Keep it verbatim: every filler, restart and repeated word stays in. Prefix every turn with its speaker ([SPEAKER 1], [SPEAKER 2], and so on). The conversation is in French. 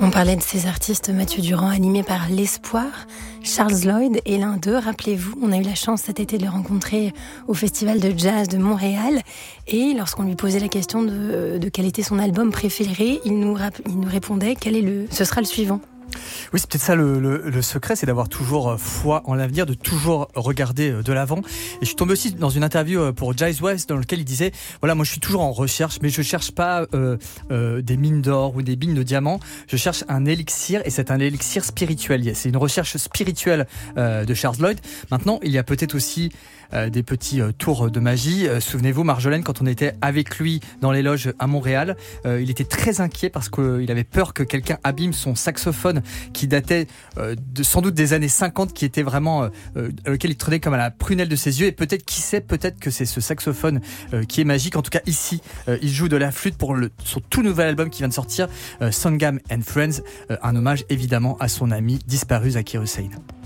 [SPEAKER 1] On parlait de ces artistes, Mathieu Durand, animés par l'espoir. Charles Lloyd est l'un d'eux. Rappelez-vous, on a eu la chance cet été de le rencontrer au Festival de Jazz de Montréal. Et lorsqu'on lui posait la question de, de quel était son album préféré, il nous, rap- il nous répondait quel est le, ce sera le suivant.
[SPEAKER 2] Oui, c'est peut-être ça le, le, le secret, c'est d'avoir toujours foi en l'avenir, de toujours regarder de l'avant. Et je suis tombé aussi dans une interview pour Jazz West dans laquelle il disait, voilà, moi je suis toujours en recherche, mais je cherche pas euh, euh, des mines d'or ou des mines de diamants, je cherche un élixir, et c'est un élixir spirituel. C'est une recherche spirituelle euh, de Charles Lloyd. Maintenant, il y a peut-être aussi euh, des petits euh, tours de magie. Euh, souvenez-vous, Marjolaine, quand on était avec lui dans les loges à Montréal, euh, il était très inquiet parce qu'il avait peur que quelqu'un abîme son saxophone qui datait euh, de, sans doute des années cinquante, qui était vraiment euh, euh, lequel il traînait comme à la prunelle de ses yeux. Et peut-être, qui sait, peut-être que c'est ce saxophone euh, qui est magique. En tout cas, ici, euh, il joue de la flûte pour le, son tout nouvel album qui vient de sortir, euh, Sangam and Friends, euh, un hommage évidemment à son ami disparu Zakir Hussain.